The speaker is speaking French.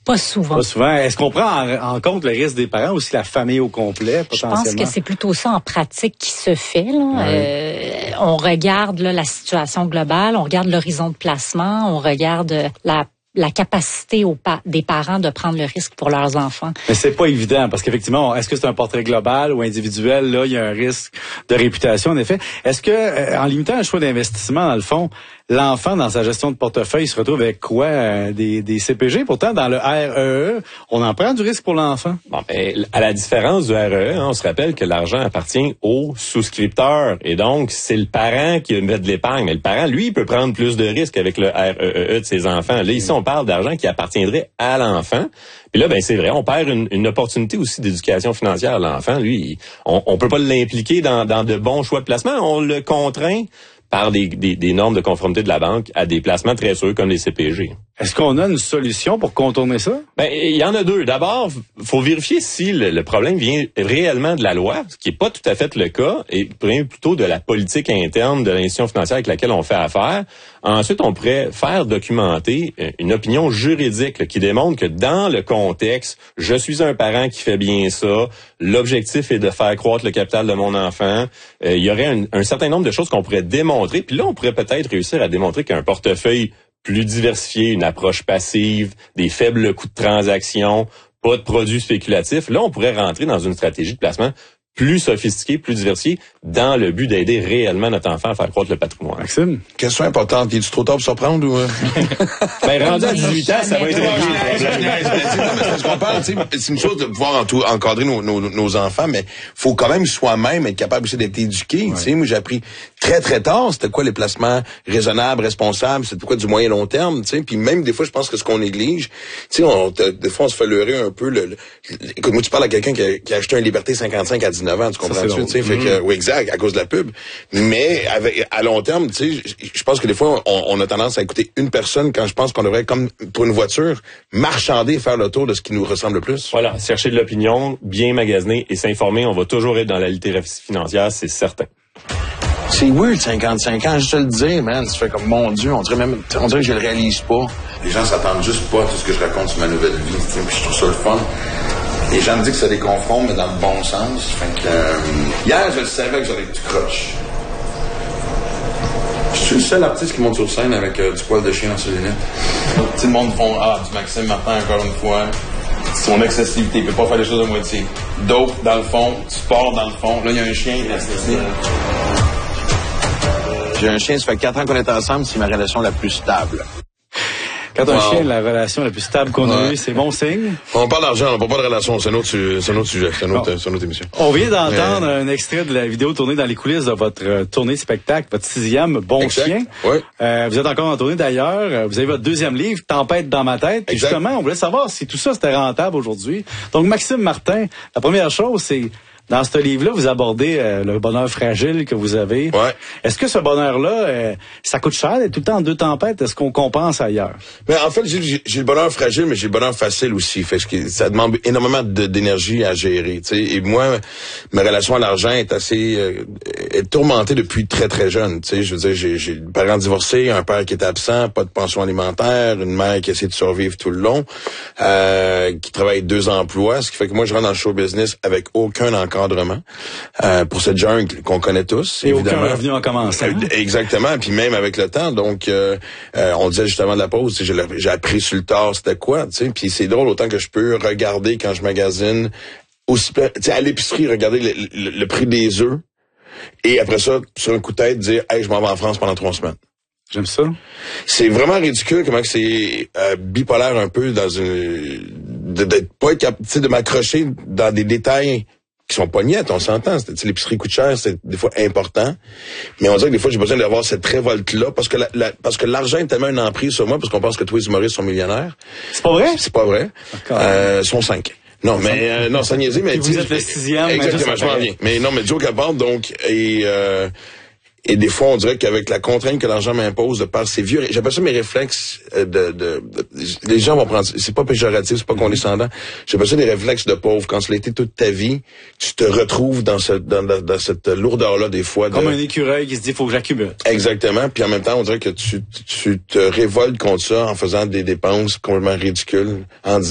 Pas souvent. Pas souvent. Est-ce qu'on prend en compte le risque des parents, aussi la famille au complet, potentiellement? Je pense que c'est plutôt ça en pratique qui se fait. Là. Oui. On regarde là, la situation globale, on regarde l'horizon de placement, on regarde la capacité des parents de prendre le risque pour leurs enfants. Mais c'est pas évident, parce qu'effectivement, est-ce que c'est un portrait global ou individuel? Là, il y a un risque de réputation, en effet. Est-ce que, en limitant le choix d'investissement, dans le fond, l'enfant, dans sa gestion de portefeuille, se retrouve avec quoi? Des CPG? Pourtant, dans le REE, on en prend du risque pour l'enfant. Bon, ben, à la différence du REE, on se rappelle que l'argent appartient au souscripteur. Et donc, c'est le parent qui met de l'épargne. Mais le parent, lui, il peut prendre plus de risques avec le REE de ses enfants. Là, ici, on parle d'argent qui appartiendrait à l'enfant. Puis là, ben c'est vrai, on perd une opportunité aussi d'éducation financière à l'enfant. Lui, on peut pas l'impliquer dans de bons choix de placement. On le contraint par des normes de conformité de la banque à des placements très sûrs comme les CPG. Est-ce qu'on a une solution pour contourner ça? Ben, il y en a deux. D'abord, faut vérifier si le problème vient réellement de la loi, ce qui est pas tout à fait le cas, et vient plutôt de la politique interne de l'institution financière avec laquelle on fait affaire. Ensuite, on pourrait faire documenter une opinion juridique là, qui démontre que dans le contexte, je suis un parent qui fait bien ça, l'objectif est de faire croître le capital de mon enfant. Il y aurait un certain nombre de choses qu'on pourrait démontrer, puis là, on pourrait peut-être réussir à démontrer qu'un portefeuille plus diversifié, une approche passive, des faibles coûts de transaction, pas de produits spéculatifs. Là, on pourrait rentrer dans une stratégie de placement plus sophistiquée, plus diversifiée, dans le but d'aider réellement notre enfant à faire croître le patrimoine. Maxime? Question importante. Il est-tu trop tard pour se prendre ou... Ben, rendu à 18 ans, ça va être parce qu'on parle, c'est une chose de pouvoir encadrer nos enfants, mais faut quand même soi-même être capable aussi d'être éduqué. Tu sais, moi, j'ai appris très, très tard c'était quoi les placements raisonnables, responsables, c'était quoi du moyen long terme, tu sais. Puis même, des fois, je pense que ce qu'on néglige, tu sais, des fois, on se fait leurrer un peu écoute, moi, tu parles à quelqu'un qui a acheté un Liberté 55 à 19 ans, tu comprends-tu? Tu sais, fait que, oui, exact, à cause de la pub. Mais, à long terme, tu sais, je pense que des fois, on a tendance à écouter une personne quand je pense qu'on devrait, comme pour une voiture, marchander, faire le tour de ce qui nous ressemble le plus. Voilà, chercher de l'opinion, bien magasiner et s'informer. On va toujours être dans la littératie financière, c'est certain. C'est weird, 55 ans, je te le dis, man. Ça fait comme, mon Dieu, on dirait que je le réalise pas. Les gens s'attendent juste pas à tout ce que je raconte sur ma nouvelle vie, puis je trouve ça le fun. Les gens me disent que ça les confronte, mais dans le bon sens. Fait que, hier, je le savais que j'allais être tout croche. Je suis le seul artiste qui monte sur scène avec du poil de chien dans ses lunettes. Tout le monde font, du Maxime Martin, encore une fois. Son excessivité, il peut pas faire les choses à moitié. Dope dans le fond, sport dans le fond. Là, il y a un chien, il reste ici. J'ai un chien, ça fait 4 ans qu'on est ensemble, c'est ma relation la plus stable. Quand un chien est la relation la plus stable qu'on a eue, c'est bon signe. On parle d'argent, on parle pas de relation, c'est un autre sujet, c'est une autre émission. On vient d'entendre un extrait de la vidéo tournée dans les coulisses de votre tournée spectacle, votre 6e Bon exact. Chien. Oui. Vous êtes encore en tournée d'ailleurs. Vous avez votre 2e livre, Tempête dans ma tête. Puis justement, on voulait savoir si tout ça c'était rentable aujourd'hui. Donc Maxime Martin, la première chose, c'est dans ce livre-là, vous abordez le bonheur fragile que vous avez. Ouais. Est-ce que ce bonheur-là, ça coûte cher d'être tout le temps en 2 tempêtes? Est-ce qu'on compense ailleurs? Mais en fait, j'ai le bonheur fragile, mais j'ai le bonheur facile aussi. Fait que ça demande énormément d'énergie à gérer. T'sais. Et moi, ma relation à l'argent est assez est tourmentée depuis très très jeune. T'sais. Je veux dire, j'ai des parents divorcés, un père qui est absent, pas de pension alimentaire, une mère qui essaie de survivre tout le long, qui travaille 2 emplois, ce qui fait que moi je rentre dans le show business avec aucun encadrement pour cette jungle qu'on connaît tous. Et évidemment. aucun revenu en commençant. Exactement, puis même avec le temps. Donc, on disait juste avant de la pause, j'ai appris sur le tard c'était quoi, tu sais. Puis c'est drôle autant que je peux regarder quand je magasine, aussi, tu sais, à l'épicerie, regarder le prix des œufs, et après ça, sur un coup de tête, dire, hey, je m'en vais en France pendant 3 semaines. J'aime ça. C'est vraiment ridicule comment que c'est bipolaire un peu dans d'être pas capable, tu sais, de m'accrocher dans des détails qui sont pas niais, on s'entend. L'épicerie coûte cher, c'est des fois important. Mais on dirait que des fois, j'ai besoin d'avoir cette révolte-là parce que l'argent est tellement une emprise sur moi parce qu'on pense que tous les humoristes sont millionnaires. C'est pas vrai? C'est pas vrai. Sont 5. Non, mais, non, ça niaiser, mais... Vous êtes le 6e. Exactement, je m'en viens. Mais non, mais joke à part, donc, et des fois, on dirait qu'avec la contrainte que l'argent m'impose de par ces vieux... J'appelle ça mes réflexes les gens vont prendre... C'est pas péjoratif, c'est pas condescendant. J'appelle ça des réflexes de pauvre. Quand tu l'as été toute ta vie, tu te retrouves dans cette lourdeur-là, des fois. Comme un écureuil qui se dit, faut que j'accumule. Exactement. Puis en même temps, on dirait que tu te révoltes contre ça en faisant des dépenses complètement ridicules, en